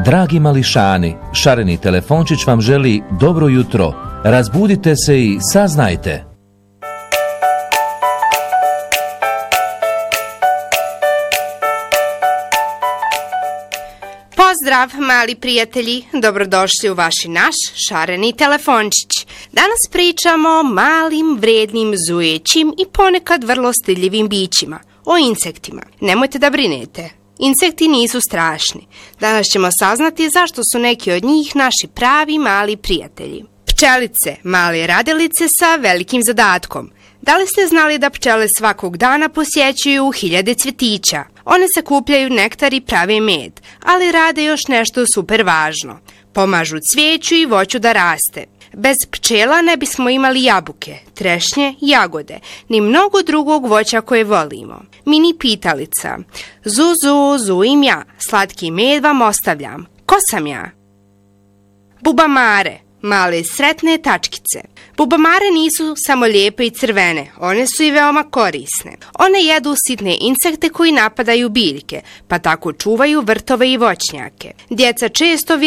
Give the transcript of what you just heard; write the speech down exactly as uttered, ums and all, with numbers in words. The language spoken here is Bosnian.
Dragi mališani, šareni telefončić vam želi dobro jutro. Razbudite se i saznajte. Pozdrav, mali prijatelji, dobrodošli u vaš i naš šareni telefončić. Danas pričamo o malim, vrednim, zujećim i ponekad vrlo stidljivim bićima, o insektima. Nemojte da brinete, insekti nisu strašni. Danas ćemo saznati zašto su neki od njih naši pravi mali prijatelji. Pčelice, male radilice sa velikim zadatkom. Da li ste znali da pčele svakog dana posjećuju hiljade cvjetića? One sakupljaju nektar i prave med, ali rade još nešto super važno. Pomažu cvijeću i voću da raste. Bez pčela ne bismo imali jabuke, trešnje, jagode, ni mnogo drugog voća koje volimo. Mini pitalica. Zu, zu, zujim ja, slatki med vam ostavljam. Ko sam ja? Bubamare. Male sretne tačkice. Bubamare nisu samo lijepe i crvene, one su i veoma korisne. One jedu sitne insekte koji napadaju biljke, pa tako čuvaju vrtove i voćnjake. Djeca često